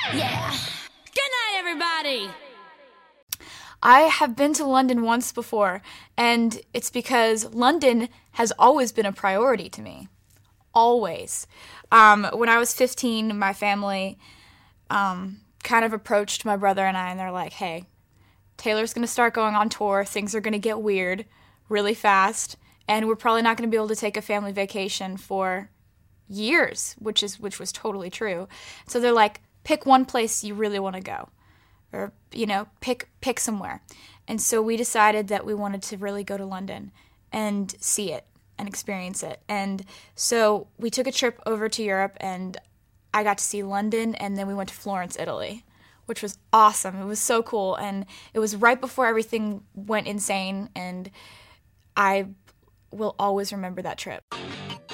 Yeah. Good night, everybody. I have been to London once before, and it's because London has always been a priority to me. Always. When I was 15, my family kind of approached my brother and I, and they're like, hey, Taylor's going to start going on tour. Things are going to get weird really fast, and we're probably not going to be able to take a family vacation for years, which was totally true. So they're like, pick one place you really want to go, or, pick somewhere. And so we decided that we wanted to really go to London and see it and experience it. And so we took a trip over to Europe, and I got to see London, and then we went to Florence, Italy, which was awesome. It was so cool, and it was right before everything went insane, and I will always remember that trip.